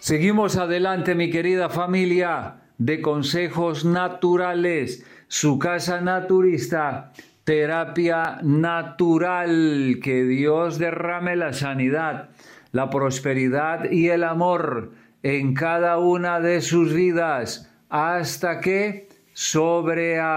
Seguimos adelante, mi querida familia de Consejos Naturales, su casa naturista, terapia natural. Que Dios derrame la sanidad, la prosperidad y el amor en cada una de sus vidas, hasta que